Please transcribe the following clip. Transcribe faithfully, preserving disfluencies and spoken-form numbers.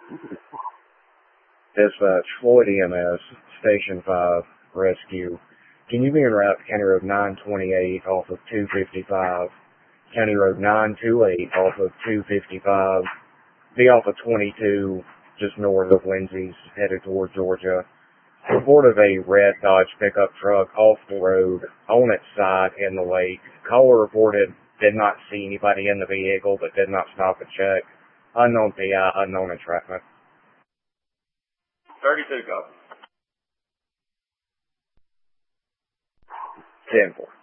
Dispatch, Floyd E M S, Station five, Rescue. Can you be en route to County Road nine twenty-eight off of two fifty-five, County Road nine twenty-eight off of two fifty-five, be off of twenty-two, just north of Lindsay's, headed toward Georgia. Report of a red Dodge pickup truck off the road, on its side in the lake. Caller reported did not see anybody in the vehicle, but did not stop and check. Unknown P I, unknown entrapment. thirty-two copy. ten four.